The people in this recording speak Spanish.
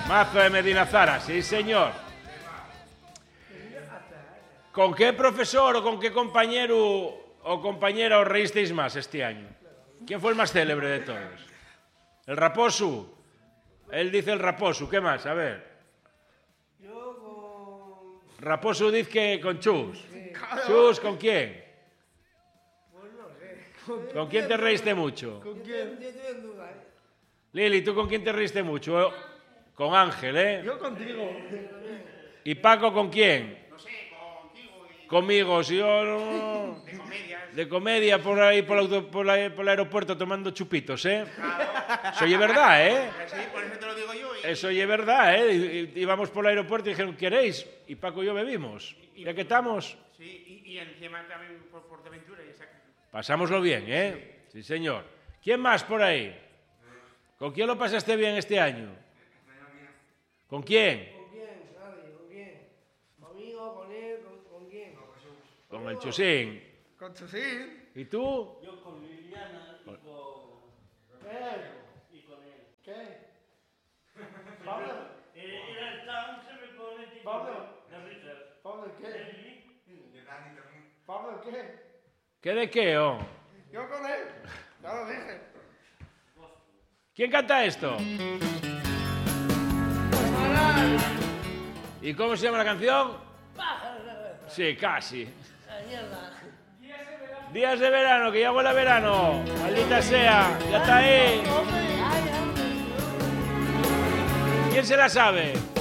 Mazo de Medinazara, sí señor. ¿Con qué profesor o con qué compañero o compañera os reísteis más este año? ¿Quién fue el más célebre de todos? ¿El Raposo? Él dice el Raposo, ¿qué más? A ver. Yo con... Raposo dice que con Chus. Sí. ¿Chus con quién? Pues no sé. ¿Con quién te reíste mucho? ¿Con quién? Yo estoy en duda, Lili, ¿tú con quién te reíste mucho? Con Ángel, ¿eh? Yo contigo. ¿Y Paco con quién? No sé, contigo y... Conmigo, si yo no... De comedias. De comedia por ahí por el aeropuerto tomando chupitos, ¿eh? Eso es verdad, ¿eh? Sí, por eso te lo digo yo. Eso es verdad, ¿eh? Íbamos por el aeropuerto y dijeron, ¿queréis? Y Paco y yo bebimos. ¿Ya que estamos? Sí, y encima también por Portaventura. Pasámoslo bien, ¿eh? Sí, señor. ¿Quién más por ahí? ¿Con quién lo pasaste bien este año? ¿Con quién? ¿Con quién? Nadie, ¿con quién? ¿Conmigo, con él, con quién? Con el Chusín. Con Chusín. ¿Y tú? Yo con Liliana y con... ¿Qué? Y con él. ¿Qué? ¿Pablo? Era el tan, se me pone tipo... Pablo. De risas. ¿Pablo qué? De Dani también. ¿Pablo qué? ¿Qué de qué, oh? Yo con él. Ya lo dije. ¿Quién canta esto? ¿Y cómo se llama la canción? Sí, casi. Días de verano, que ya huele a verano. Maldita sea, ya está ahí. ¿Quién se la sabe?